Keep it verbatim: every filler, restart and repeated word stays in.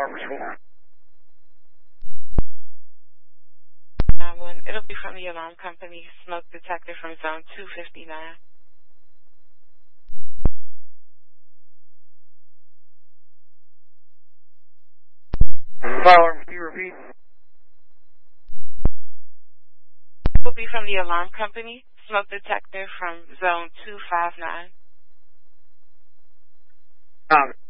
Harbor School. nine one, it'll be from the alarm company, smoke detector from zone two fifty-nine. Fire alarm, can you repeat? It will be from the alarm company, smoke detector from zone two five nine. Um,